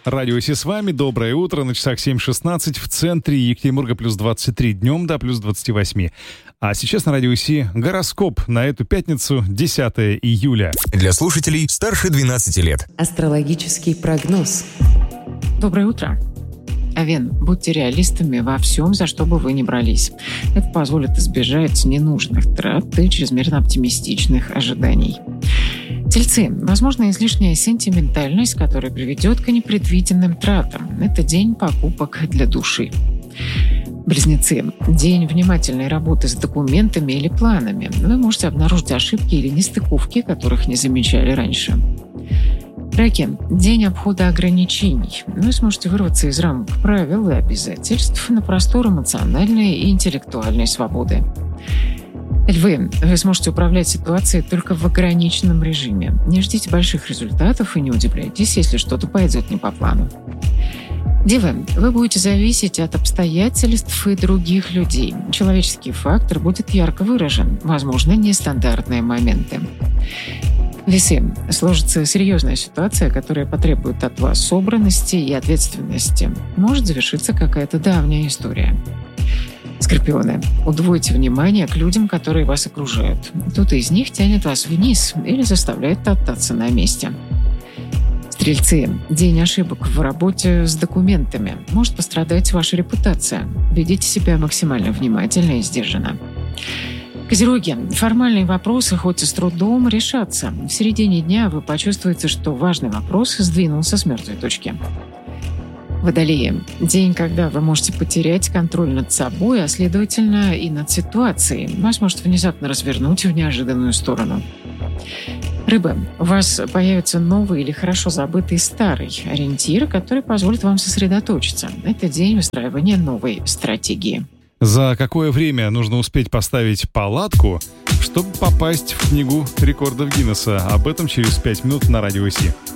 Радио Си с вами. Доброе утро. На часах 7:16 в центре Екатеринбурга плюс 23, днем до плюс 28. А сейчас на Радио Си гороскоп на эту пятницу, 10 июля. Для слушателей старше 12 лет. Астрологический прогноз. Доброе утро. Овен, будьте реалистами во всем, за что бы вы ни брались. Это позволит избежать ненужных трат и чрезмерно оптимистичных ожиданий. Тельцы, возможно, излишняя сентиментальность, которая приведет к непредвиденным тратам. Это день покупок для души. Близнецы, день внимательной работы с документами или планами. Вы можете обнаружить ошибки или нестыковки, которых не замечали раньше. Раки, день обхода ограничений. Вы сможете вырваться из рамок правил и обязательств на простор эмоциональной и интеллектуальной свободы. Львы, вы сможете управлять ситуацией только в ограниченном режиме. Не ждите больших результатов и не удивляйтесь, если что-то пойдет не по плану. Девы, вы будете зависеть от обстоятельств и других людей. Человеческий фактор будет ярко выражен, возможно, нестандартные моменты. Весы, сложится серьезная ситуация, которая потребует от вас собранности и ответственности. Может завершиться какая-то давняя история. Скорпионы, удвойте внимание к людям, которые вас окружают. Кто-то из них тянет вас вниз или заставляет топтаться на месте. Стрельцы, день ошибок в работе с документами. Может пострадать ваша репутация. Ведите себя максимально внимательно и сдержанно. Козероги, формальные вопросы хоть и с трудом решатся. В середине дня вы почувствуете, что важный вопрос сдвинулся с мертвой точки. Водолеи, день, когда вы можете потерять контроль над собой, а следовательно и над ситуацией. Вас может внезапно развернуть в неожиданную сторону. Рыбы, у вас появится новый или хорошо забытый старый ориентир, который позволит вам сосредоточиться. Это день выстраивания новой стратегии. За какое время нужно успеть поставить палатку, чтобы попасть в книгу рекордов Гиннесса? Об этом через 5 минут на Радио Си.